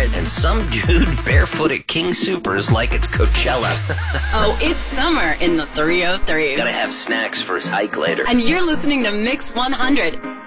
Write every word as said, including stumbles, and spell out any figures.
Supers. And some dude barefoot at King Supers like it's Coachella. Oh, it's summer in the three oh three. Gotta have snacks for his hike later. And you're listening to Mix one hundred.